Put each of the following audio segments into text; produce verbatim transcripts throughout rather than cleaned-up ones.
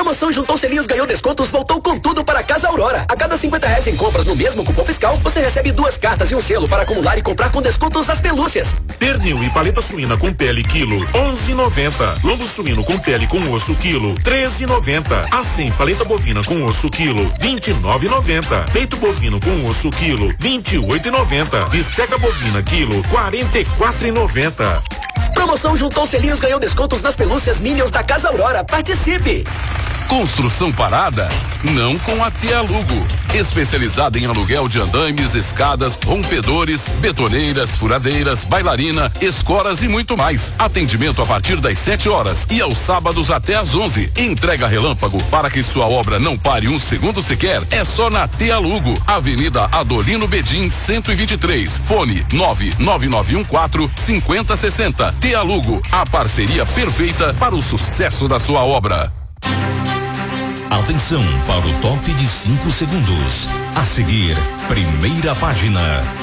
Promoção Juntou Selinhos Ganhou Descontos voltou com tudo para Casa Aurora. A cada cinquenta reais em compras no mesmo cupom fiscal, você recebe duas cartas e um selo para acumular e comprar com descontos as pelúcias. Pernil e paleta suína com pele quilo, onze e noventa. Lombo suíno com pele com osso quilo, treze e noventa. Assim, paleta bovina com osso quilo, vinte e nove e noventa. Peito bovino com osso quilo, vinte e oito e noventa. Bisteca bovina quilo, quarenta e quatro e noventa. Promoção Juntou Selinhos Ganhou Descontos nas pelúcias Minions da Casa Aurora. Participe! Construção parada? Não com a T Alugo. Especializada em aluguel de andaimes, escadas, rompedores, betoneiras, furadeiras, bailarina, escoras e muito mais. Atendimento a partir das sete horas e aos sábados até às onze. Entrega relâmpago para que sua obra não pare um segundo sequer. É só na T Alugo, Avenida Adolino Bedim, cento e vinte e três. Fone nove nove nove um quatro cinco zero seis zero. T Alugo, a parceria perfeita para o sucesso da sua obra. Atenção para o top de cinco segundos. A seguir, primeira página.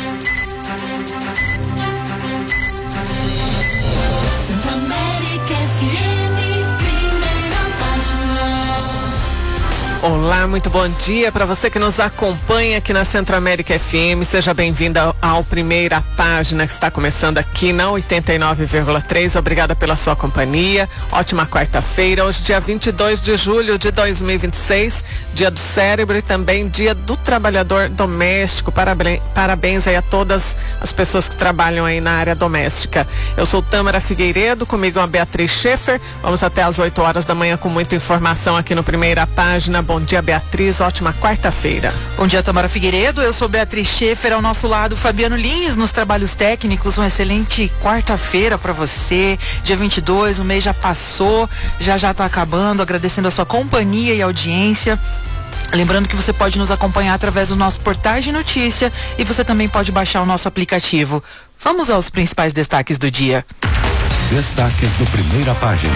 Olá, muito bom dia para você que nos acompanha aqui na Centro América F M. Seja bem-vinda ao Primeira Página, que está começando aqui na oitenta e nove vírgula três. Obrigada pela sua companhia. Ótima quarta-feira, hoje dia vinte e dois de julho de dois mil e vinte e seis, dia do cérebro e também dia do trabalhador doméstico. Parabéns, parabéns aí a todas as pessoas que trabalham aí na área doméstica. Eu sou Tâmara Figueiredo, comigo a Beatriz Schaefer. Vamos até às oito horas da manhã com muita informação aqui no Primeira Página. Bom dia, Beatriz. Ótima quarta-feira. Bom dia, Tamara Figueiredo. Eu sou Beatriz Schaefer. Ao nosso lado, Fabiano Lins, nos trabalhos técnicos. Uma excelente quarta-feira para você. Dia vinte e dois, o mês já passou, já já tá acabando. Agradecendo a sua companhia e audiência. Lembrando que você pode nos acompanhar através do nosso portal de notícia e você também pode baixar o nosso aplicativo. Vamos aos principais destaques do dia. Destaques do Primeira Página.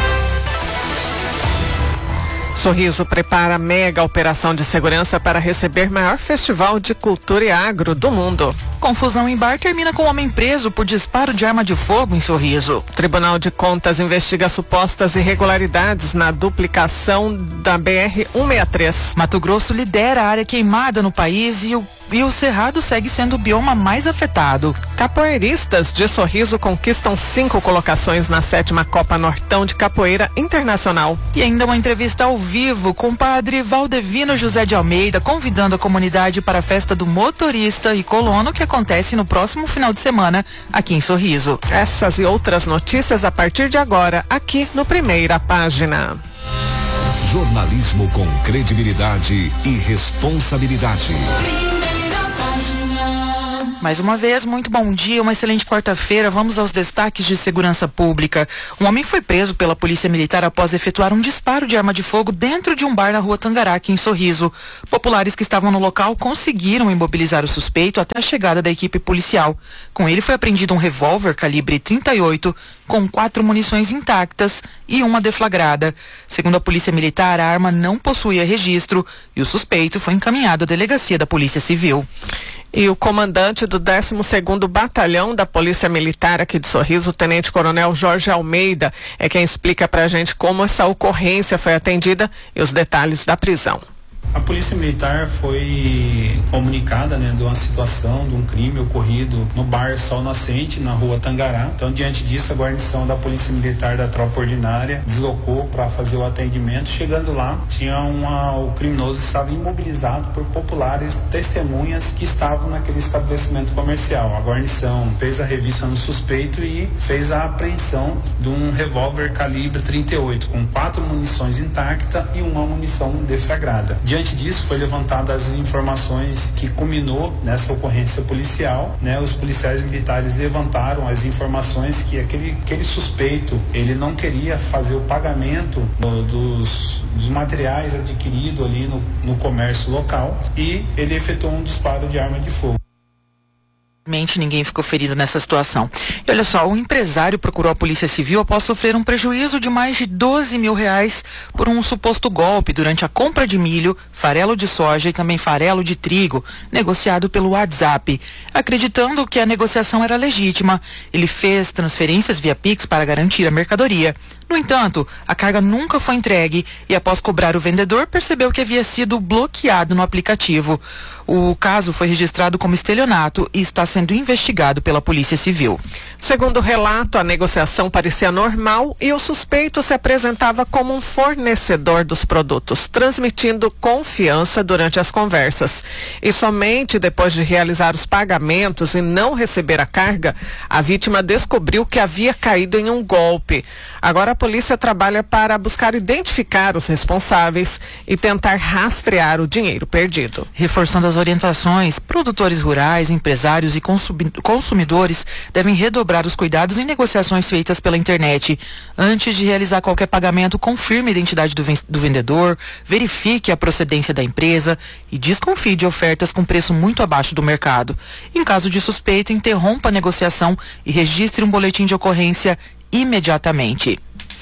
Sorriso prepara mega operação de segurança para receber maior festival de cultura e agro do mundo. Confusão em bar termina com homem preso por disparo de arma de fogo em Sorriso. Tribunal de Contas investiga supostas irregularidades na duplicação da B R cento e sessenta e três. Mato Grosso lidera a área queimada no país e o, e o Cerrado segue sendo o bioma mais afetado. Capoeiristas de Sorriso conquistam cinco colocações na sétima Copa Nortão de Capoeira Internacional. E ainda uma entrevista ao vivo com o padre Valdevino José de Almeida, convidando a comunidade para a festa do motorista e colono que acontece no próximo final de semana aqui em Sorriso. Essas e outras notícias a partir de agora, aqui no Primeira Página. Jornalismo com credibilidade e responsabilidade. Mais uma vez, muito bom dia, uma excelente quarta-feira. Vamos aos destaques de segurança pública. Um homem foi preso pela Polícia Militar após efetuar um disparo de arma de fogo dentro de um bar na rua Tangará, aqui em Sorriso. Populares que estavam no local conseguiram imobilizar o suspeito até a chegada da equipe policial. Com ele foi apreendido um revólver calibre trinta e oito, com quatro munições intactas e uma deflagrada. Segundo a Polícia Militar, a arma não possuía registro e o suspeito foi encaminhado à delegacia da Polícia Civil. E o comandante do décimo segundo Batalhão da Polícia Militar aqui de Sorriso, o Tenente Coronel Jorge Almeida, é quem explica pra gente como essa ocorrência foi atendida e os detalhes da prisão. A Polícia Militar foi comunicada, né, de uma situação, de um crime ocorrido no bar Sol Nascente, na rua Tangará. Então, diante disso, a guarnição da Polícia Militar da Tropa Ordinária deslocou para fazer o atendimento. Chegando lá, tinha uma, o criminoso estava imobilizado por populares testemunhas que estavam naquele estabelecimento comercial. A guarnição fez a revista no suspeito e fez a apreensão de um revólver calibre trinta e oito, com quatro munições intactas e uma munição deflagrada. Diante disso, foi levantadas as informações que culminou nessa ocorrência policial, né? Os policiais militares levantaram as informações que aquele, aquele suspeito, ele não queria fazer o pagamento do, dos, dos materiais adquiridos ali no, no comércio local e ele efetuou um disparo de arma de fogo. Ninguém ficou ferido nessa situação. E olha só, um empresário procurou a Polícia Civil após sofrer um prejuízo de mais de doze mil reais por um suposto golpe durante a compra de milho, farelo de soja e também farelo de trigo, negociado pelo WhatsApp. Acreditando que a negociação era legítima, ele fez transferências via Pix para garantir a mercadoria. No entanto, a carga nunca foi entregue e, após cobrar o vendedor, percebeu que havia sido bloqueado no aplicativo. O caso foi registrado como estelionato e está sendo investigado pela Polícia Civil. Segundo o relato, a negociação parecia normal e o suspeito se apresentava como um fornecedor dos produtos, transmitindo confiança durante as conversas. E somente depois de realizar os pagamentos e não receber a carga, a vítima descobriu que havia caído em um golpe. Agora a polícia trabalha para buscar identificar os responsáveis e tentar rastrear o dinheiro perdido. Reforçando as orientações, produtores rurais, empresários e consumidores devem redobrar os cuidados em negociações feitas pela internet. Antes de realizar qualquer pagamento, confirme a identidade do, do vendedor, verifique a procedência da empresa e desconfie de ofertas com preço muito abaixo do mercado. Em caso de suspeita, interrompa a negociação e registre um boletim de ocorrência imediatamente.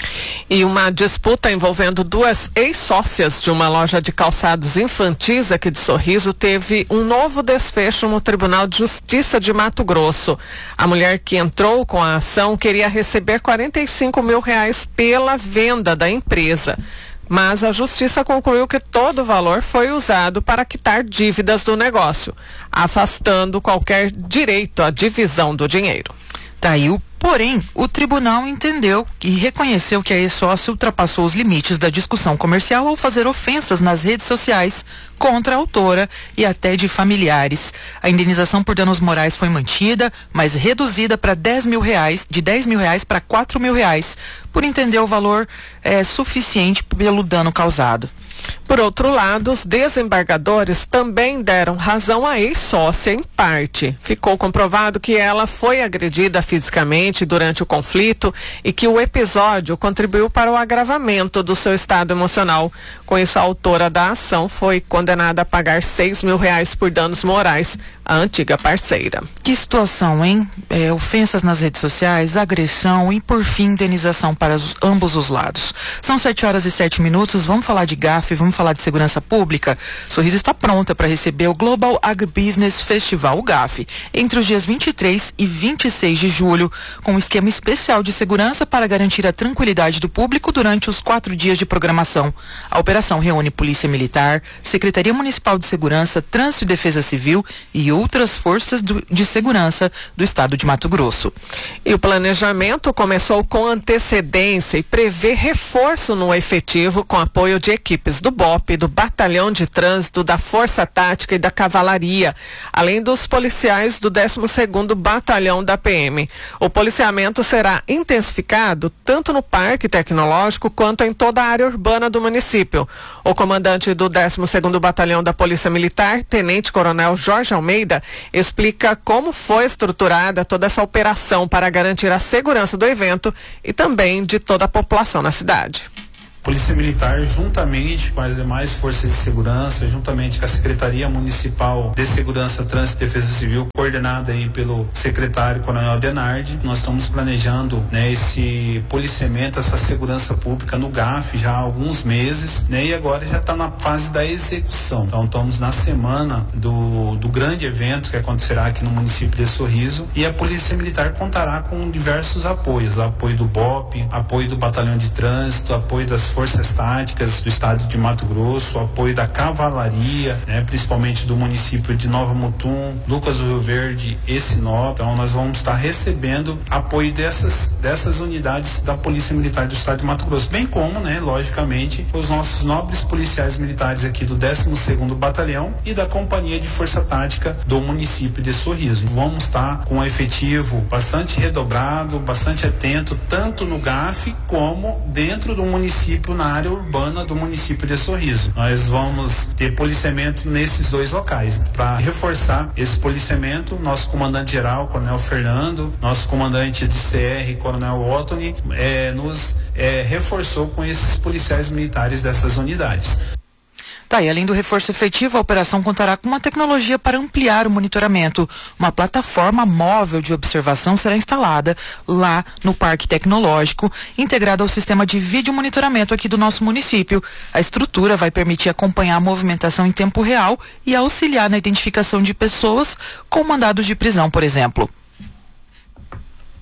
E uma disputa envolvendo duas ex-sócias de uma loja de calçados infantis aqui de Sorriso teve um novo desfecho no Tribunal de Justiça de Mato Grosso. A mulher que entrou com a ação queria receber quarenta e cinco mil reais pela venda da empresa. Mas a justiça concluiu que todo o valor foi usado para quitar dívidas do negócio, afastando qualquer direito à divisão do dinheiro. Tá aí o Porém, o tribunal entendeu e reconheceu que a ex-sócia ultrapassou os limites da discussão comercial ao fazer ofensas nas redes sociais contra a autora e até de familiares. A indenização por danos morais foi mantida, mas reduzida para dez mil reais, de dez mil reais para quatro mil reais, por entender o valor é, suficiente pelo dano causado. Por outro lado, os desembargadores também deram razão à ex-sócia em parte. Ficou comprovado que ela foi agredida fisicamente durante o conflito e que o episódio contribuiu para o agravamento do seu estado emocional. Com isso, a autora da ação foi condenada a pagar seis mil reais por danos morais à antiga parceira. Que situação, hein? É, ofensas nas redes sociais, agressão e, por fim, indenização para os, ambos os lados. São sete horas e sete minutos, vamos falar de G A F, vamos falar de segurança pública. Sorriso está pronta para receber o Global Agribusiness Festival, o G A F, entre os dias vinte e três e vinte e seis de julho, com um esquema especial de segurança para garantir a tranquilidade do público durante os quatro dias de programação. A operação reúne Polícia Militar, Secretaria Municipal de Segurança, Trânsito e Defesa Civil e outras forças do, de segurança do estado de Mato Grosso. E o planejamento começou com antecedência e prevê reforço no efetivo com apoio de equipes do B O P, do Batalhão de Trânsito, da Força Tática e da Cavalaria, além dos policiais do décimo segundo Batalhão da P M. O policiamento será intensificado tanto no Parque Tecnológico quanto em toda a área urbana do município. O comandante do décimo segundo Batalhão da Polícia Militar, Tenente Coronel Jorge Almeida, explica como foi estruturada toda essa operação para garantir a segurança do evento e também de toda a população na cidade. Polícia Militar, juntamente com as demais forças de segurança, juntamente com a Secretaria Municipal de Segurança, Trânsito e Defesa Civil, coordenada aí pelo secretário Coronel Denardi, nós estamos planejando, né, esse policiamento, essa segurança pública no G A F já há alguns meses, né, e agora já está na fase da execução. Então estamos na semana do, do grande evento que acontecerá aqui no município de Sorriso, e a Polícia Militar contará com diversos apoios, apoio do B O P, apoio do Batalhão de Trânsito, apoio das Forças Táticas do estado de Mato Grosso, apoio da Cavalaria, né, principalmente do município de Nova Mutum, Lucas do Rio Verde e Sinop. Então nós vamos estar recebendo apoio dessas, dessas unidades da Polícia Militar do estado de Mato Grosso, bem como, né, logicamente, os nossos nobres policiais militares aqui do décimo segundo Batalhão e da Companhia de Força Tática do município de Sorriso. Vamos estar com um efetivo bastante redobrado, bastante atento, tanto no G A F como dentro do município, na área urbana do município de Sorriso. Nós vamos ter policiamento nesses dois locais. Para reforçar esse policiamento, nosso comandante-geral, Coronel Fernando, nosso comandante de C R, Coronel Ottoni, é, nos é, reforçou com esses policiais militares dessas unidades. Tá, e além do reforço efetivo, a operação contará com uma tecnologia para ampliar o monitoramento. Uma plataforma móvel de observação será instalada lá no Parque Tecnológico, integrada ao sistema de vídeo monitoramento aqui do nosso município. A estrutura vai permitir acompanhar a movimentação em tempo real e auxiliar na identificação de pessoas com mandados de prisão, por exemplo.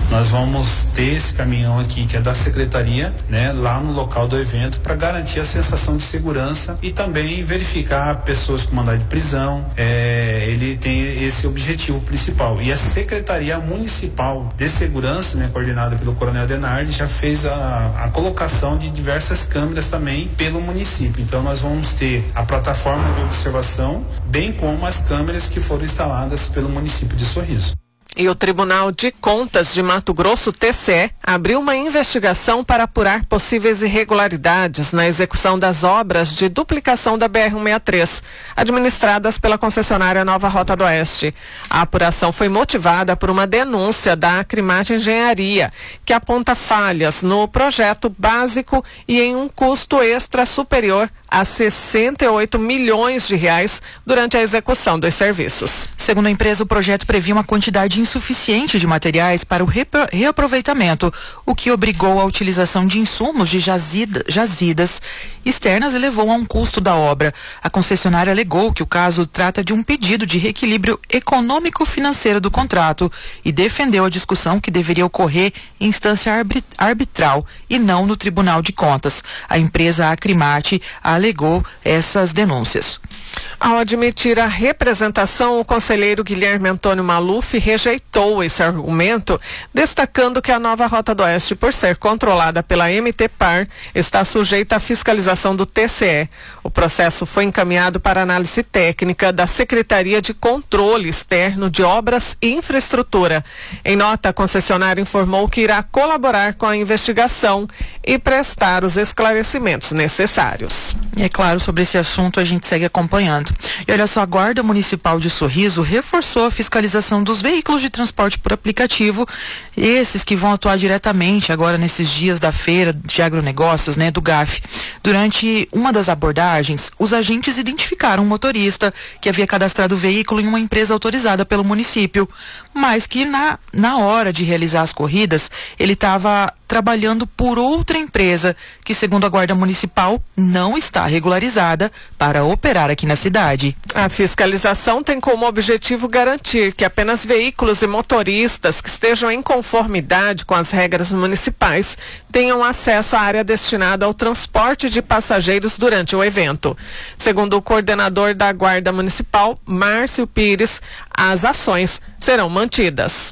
nós vamos ter esse caminhão aqui que é da secretaria, né, lá no local do evento para garantir a sensação de segurança e também verificar pessoas com mandado de prisão. É, ele tem esse objetivo principal. E a Secretaria Municipal de Segurança, né, coordenada pelo Coronel Denardi, já fez a, a colocação de diversas câmeras também pelo município. Então nós vamos ter a plataforma de observação, bem como as câmeras que foram instaladas pelo município de Sorriso. E o Tribunal de Contas de Mato Grosso, T C E, abriu uma investigação para apurar possíveis irregularidades na execução das obras de duplicação da B R cento e sessenta e três, administradas pela concessionária Nova Rota do Oeste. A apuração foi motivada por uma denúncia da Acrimate Engenharia, que aponta falhas no projeto básico e em um custo extra superior a sessenta e oito milhões de reais durante a execução dos serviços. Segundo a empresa, o projeto previa uma quantidade insuficiente de materiais para o repro- reaproveitamento, o que obrigou à utilização de insumos de jazida, jazidas externas e levou a um custo da obra. A concessionária alegou que o caso trata de um pedido de reequilíbrio econômico-financeiro do contrato e defendeu a discussão que deveria ocorrer em instância arbitral e não no Tribunal de Contas. A empresa Acrimate alegou essas denúncias. Ao admitir a representação, o conselheiro Guilherme Antônio Maluf rejeitou esse argumento, destacando que a Nova Rota do Oeste, por ser controlada pela M T Par, está sujeita à fiscalização do T C E. O processo foi encaminhado para análise técnica da Secretaria de Controle Externo de Obras e Infraestrutura. Em nota, a concessionária informou que irá colaborar com a investigação e prestar os esclarecimentos necessários. E é claro, sobre esse assunto a gente segue acompanhando. E olha só, a Guarda Municipal de Sorriso reforçou a fiscalização dos veículos de transporte por aplicativo, esses que vão atuar diretamente agora nesses dias da feira de agronegócios, né, do G A F. Durante uma das abordagens, os agentes identificaram um motorista que havia cadastrado o veículo em uma empresa autorizada pelo município, mas que na, na hora de realizar as corridas, ele estava trabalhando por outra empresa que, segundo a Guarda Municipal, não está regularizada para operar aqui na cidade. A fiscalização tem como objetivo garantir que apenas veículos e motoristas que estejam em conformidade com as regras municipais tenham acesso à área destinada ao transporte de passageiros durante o evento. Segundo o coordenador da Guarda Municipal, Márcio Pires, as ações serão mantidas.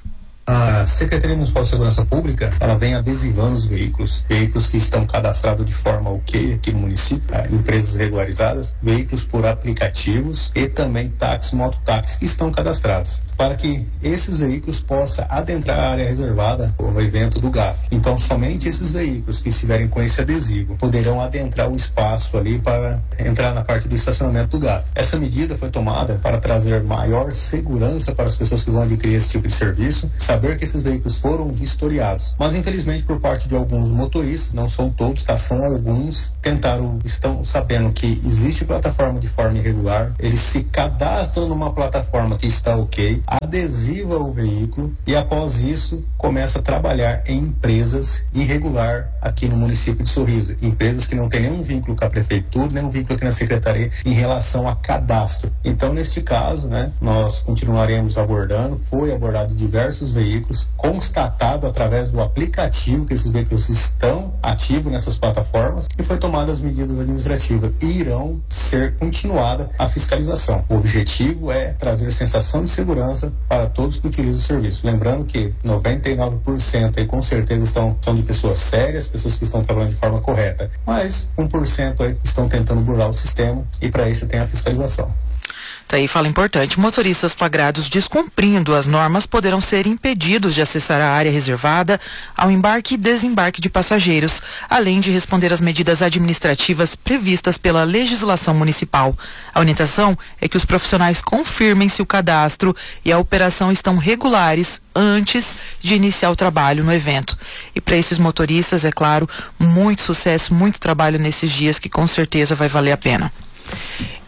A Secretaria Municipal de Segurança Pública, ela vem adesivando os veículos, veículos que estão cadastrados de forma ok aqui no município, tá? Empresas regularizadas, veículos por aplicativos e também táxis, mototáxis que estão cadastrados, para que esses veículos possam adentrar a área reservada no evento do G A F. Então, somente esses veículos que estiverem com esse adesivo poderão adentrar o espaço ali para entrar na parte do estacionamento do G A F. Essa medida foi tomada para trazer maior segurança para as pessoas que vão adquirir esse tipo de serviço, saber que esses veículos foram vistoriados. Mas, infelizmente, por parte de alguns motoristas, não são todos, tá? São alguns, tentaram, estão sabendo que existe plataforma de forma irregular, eles se cadastram numa plataforma que está ok, adesiva o veículo e, após isso, começa a trabalhar em empresas irregular aqui no município de Sorriso. Empresas que não têm nenhum vínculo com a prefeitura, nenhum vínculo aqui na secretaria em relação a cadastro. Então, neste caso, né, nós continuaremos abordando, foi abordado diversos veículos, veículos, constatado através do aplicativo que esses veículos estão ativos nessas plataformas e foi tomadas as medidas administrativas e irão ser continuada a fiscalização. O objetivo é trazer sensação de segurança para todos que utilizam o serviço. Lembrando que noventa e nove por cento aí, com certeza estão, são de pessoas sérias, pessoas que estão trabalhando de forma correta, mas um por cento aí estão tentando burlar o sistema e para isso tem a fiscalização. Tá aí, fala importante. Motoristas flagrados descumprindo as normas poderão ser impedidos de acessar a área reservada ao embarque e desembarque de passageiros, além de responder às medidas administrativas previstas pela legislação municipal. A orientação é que os profissionais confirmem se o cadastro e a operação estão regulares antes de iniciar o trabalho no evento. E para esses motoristas, é claro, muito sucesso, muito trabalho nesses dias que com certeza vai valer a pena.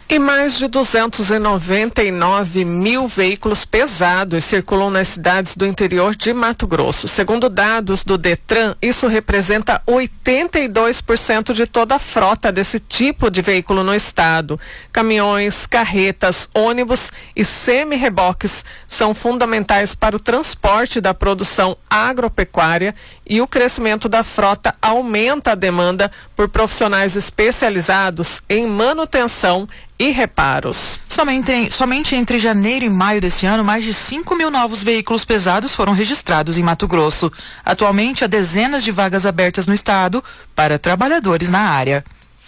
E mais de duzentos e noventa e nove mil veículos pesados circulam nas cidades do interior de Mato Grosso. Segundo dados do Detran, isso representa oitenta e dois por cento de toda a frota desse tipo de veículo no estado. Caminhões, carretas, ônibus e semi-reboques são fundamentais para o transporte da produção agropecuária, e o crescimento da frota aumenta a demanda por profissionais especializados em manutenção e reparos. Somente, somente entre janeiro e maio desse ano, mais de cinco mil novos veículos pesados foram registrados em Mato Grosso. Atualmente, há dezenas de vagas abertas no estado para trabalhadores na área.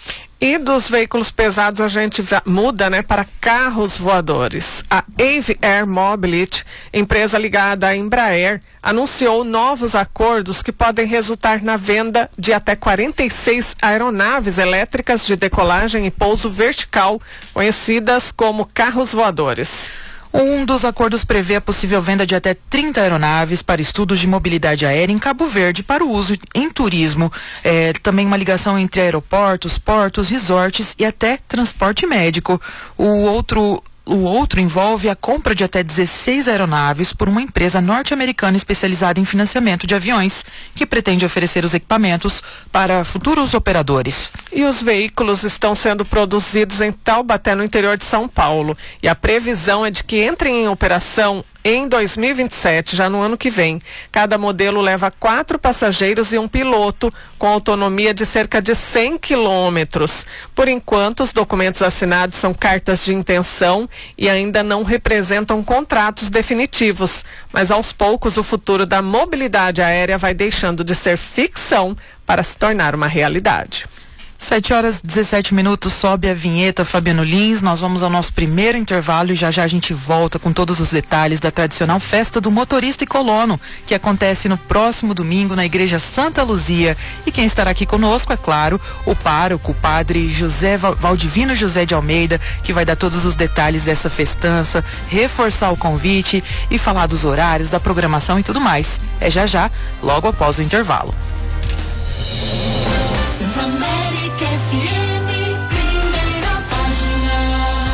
E dos veículos pesados a gente muda, né, para carros voadores. A Ave Air Mobility, empresa ligada à Embraer, anunciou novos acordos que podem resultar na venda de até quarenta e seis aeronaves elétricas de decolagem e pouso vertical, conhecidas como carros voadores. Um dos acordos prevê a possível venda de até trinta aeronaves para estudos de mobilidade aérea em Cabo Verde para o uso em turismo. É, também uma ligação entre aeroportos, portos, resorts e até transporte médico. O outro O outro envolve a compra de até dezesseis aeronaves por uma empresa norte-americana especializada em financiamento de aviões, que pretende oferecer os equipamentos para futuros operadores. E os veículos estão sendo produzidos em Taubaté, no interior de São Paulo. E a previsão é de que entrem em operação em dois mil e vinte e sete, já no ano que vem. Cada modelo leva quatro passageiros e um piloto, com autonomia de cerca de cem quilômetros. Por enquanto, os documentos assinados são cartas de intenção e ainda não representam contratos definitivos. Mas aos poucos, o futuro da mobilidade aérea vai deixando de ser ficção para se tornar uma realidade. sete horas e dezessete minutos, sobe a vinheta, Fabiano Lins. Nós vamos ao nosso primeiro intervalo e já já a gente volta com todos os detalhes da tradicional festa do motorista e colono, que acontece no próximo domingo na Igreja Santa Luzia. E quem estará aqui conosco, é claro, o pároco, o padre José Valdivino José de Almeida, que vai dar todos os detalhes dessa festança, reforçar o convite e falar dos horários, da programação e tudo mais. É já já, logo após o intervalo. Centro-América F M, primeira página.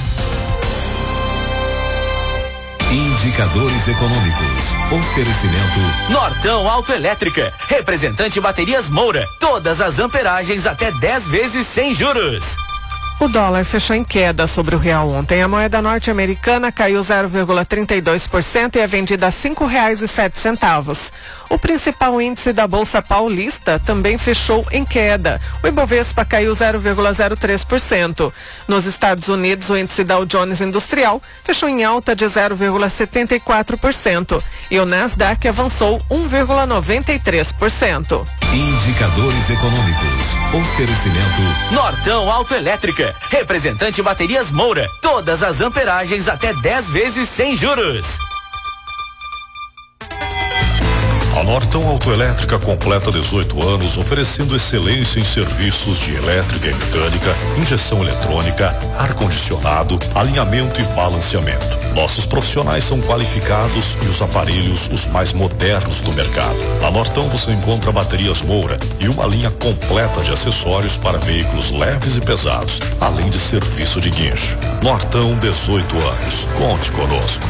Indicadores econômicos. Oferecimento Nortão Autoelétrica, representante Baterias Moura. Todas as amperagens até dez vezes sem juros. O dólar fechou em queda sobre o real ontem. A moeda norte-americana caiu zero vírgula trinta e dois por cento e é vendida a cinco reais e sete centavos. O principal índice da Bolsa Paulista também fechou em queda. O Ibovespa caiu zero vírgula zero três por cento. Nos Estados Unidos, o índice Dow Jones Industrial fechou em alta de zero vírgula setenta e quatro por cento e o Nasdaq avançou um vírgula noventa e três por cento. Indicadores econômicos. Oferecimento Nortão Autoelétrica, representante Baterias Moura. Todas as amperagens até dez vezes sem juros. A Nortão Autoelétrica completa dezoito anos, oferecendo excelência em serviços de elétrica e mecânica, injeção eletrônica, ar-condicionado, alinhamento e balanceamento. Nossos profissionais são qualificados e os aparelhos os mais modernos do mercado. Na Nortão você encontra baterias Moura e uma linha completa de acessórios para veículos leves e pesados, além de serviço de guincho. Nortão, dezoito anos. Conte conosco.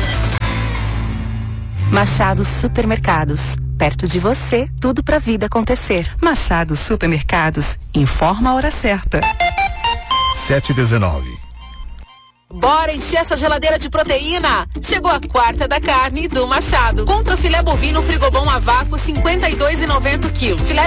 Machado Supermercados. Perto de você, tudo pra vida acontecer. Machado Supermercados. Informa a hora certa. sete e dezenove. Bora encher essa geladeira de proteína! Chegou a quarta da carne do Machado. Contra filé bovino frigobom a vácuo cinquenta e dois e noventa quilos. Filé